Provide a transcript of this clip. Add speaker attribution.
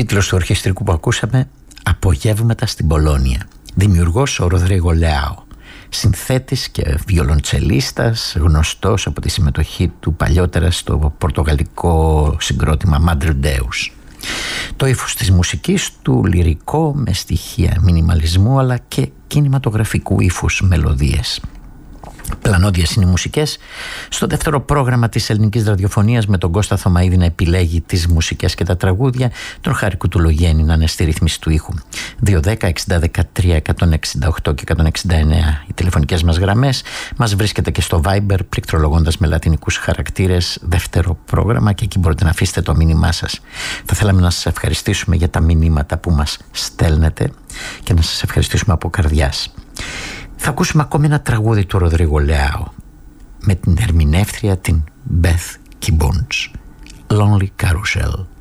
Speaker 1: τίτλος του ορχιστρικού που ακούσαμε, «Απογεύματα στην Πολόνια». Δημιουργός ο Ροδρίγο Λεάο, συνθέτης και βιολοντσελίστας, γνωστός από τη συμμετοχή του παλιότερα στο πορτογαλικό συγκρότημα Madre Deus. Το ύφος της μουσικής του λυρικό με στοιχεία μινιμαλισμού αλλά και κινηματογραφικού ύφους μελωδίες. Πλανόδιες είναι οι μουσικές στο δεύτερο πρόγραμμα της ελληνικής ραδιοφωνίας, με τον Κώστα Θωμαίδη να επιλέγει τις μουσικές και τα τραγούδια, τον Χάρη Κουτουλογέννη να είναι στη ρύθμιση του ήχου. 210-60-13-168 και 169 οι τηλεφωνικές μας γραμμές. Μας βρίσκεται και στο Viber πληκτρολογώντας με λατινικούς χαρακτήρες δεύτερο πρόγραμμα, και εκεί μπορείτε να αφήσετε το μήνυμά σας. Θα θέλαμε να σας ευχαριστήσουμε για τα μηνύματα που μας στέλνετε και να σας ευχαριστήσουμε από καρδιάς. Θα ακούσουμε ακόμη ένα τραγούδι του Ροδρίγο Λεάο με την ερμηνεύτρια την Beth Gibbons, Lonely Carousel.